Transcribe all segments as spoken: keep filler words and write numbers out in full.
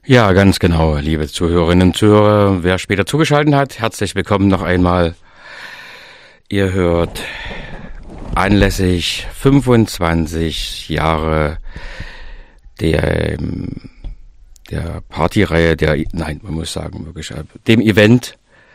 Ja, ganz genau, liebe Zuhörerinnen und Zuhörer. Wer später zugeschaltet hat, herzlich willkommen noch einmal. Ihr hört anlässlich fünfundzwanzig Jahre der, der Partyreihe, der, nein, man muss sagen, wirklich, dem Event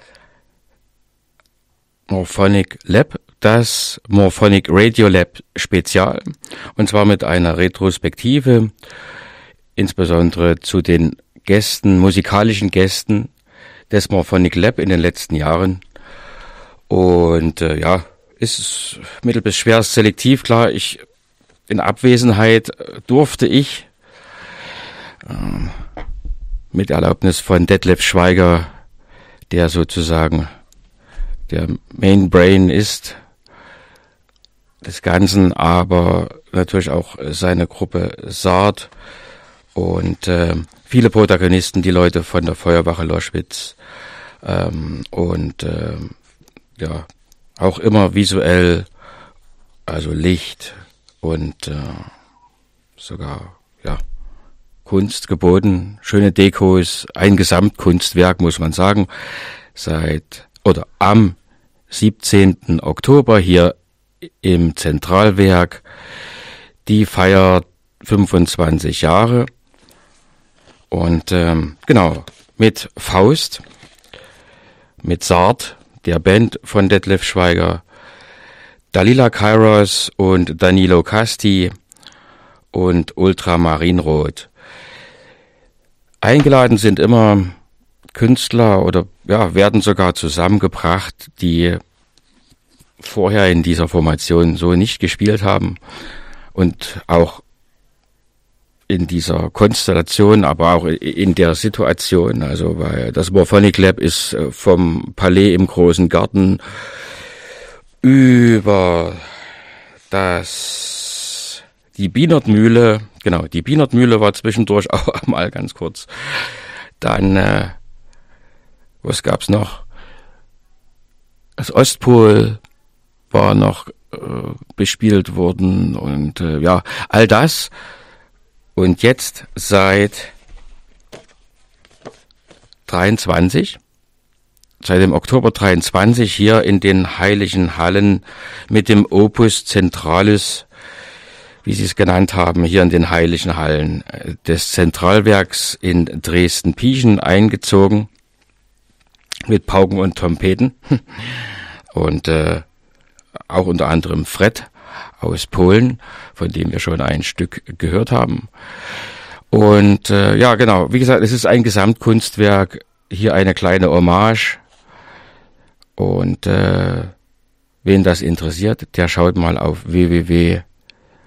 Morphonic Lab, das Morphonic Radio Lab Spezial, und zwar mit einer Retrospektive, insbesondere zu den Gästen, musikalischen Gästen des Morphonic Lab in den letzten Jahren. Und äh, ja, ist mittel- bis schwer selektiv. Klar, ich in Abwesenheit durfte ich äh, mit Erlaubnis von Detlef Schweiger, der sozusagen der Main Brain ist des Ganzen, aber natürlich auch seine Gruppe Saat und äh, viele Protagonisten, die Leute von der Feuerwache Loschwitz ähm, und äh, ja, auch immer visuell, also Licht und äh, sogar ja Kunst geboten, schöne Dekos, ein Gesamtkunstwerk, muss man sagen, seit oder am siebzehnten Oktober hier im Zentralwerk. Die feiert fünfundzwanzig Jahre und ähm, genau, mit Faust, mit Saat, der Band von Detlef Schweiger, Dalila Kairos und Danilo Casti und Ultramarinrot. Eingeladen sind immer Künstler oder ja, werden sogar zusammengebracht, die vorher in dieser Formation so nicht gespielt haben und auch in dieser Konstellation, aber auch in der Situation, also weil das Morphonic Lab ist vom Palais im Großen Garten über das die Bienertmühle, genau, die Bienertmühle war zwischendurch auch mal ganz kurz, dann äh, was gab's noch? Das Ostpol war noch äh, bespielt worden und äh, ja, all das. Und jetzt seit dreiundzwanzig, seit dem Oktober dreiundzwanzig hier in den Heiligen Hallen mit dem Opus Centralis, wie Sie es genannt haben, hier in den Heiligen Hallen des Zentralwerks in Dresden-Pieschen eingezogen mit Pauken und Trompeten und äh, auch unter anderem Fred aus Polen, von dem wir schon ein Stück gehört haben. Und äh, ja, genau, wie gesagt, es ist ein Gesamtkunstwerk, hier eine kleine Hommage. Und äh, wen das interessiert, der schaut mal auf w w w punkt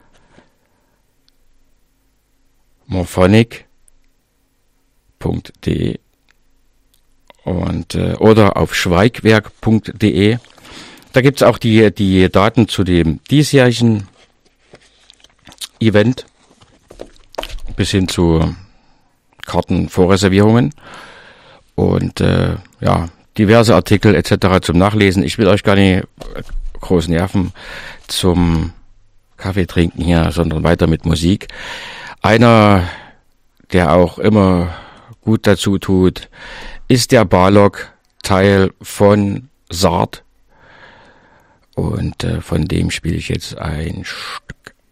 morphonic punkt de und äh, oder auf schweigwerk punkt de. Da gibt's auch die die Daten zu dem diesjährigen Event bis hin zu Kartenvorreservierungen und äh, ja, diverse Artikel et cetera zum Nachlesen. Ich will euch gar nicht groß nerven zum Kaffee trinken hier, sondern weiter mit Musik. Einer, der auch immer gut dazu tut, ist der Balog-Teil von Saat. Und äh, von dem spiele ich jetzt ein Stück.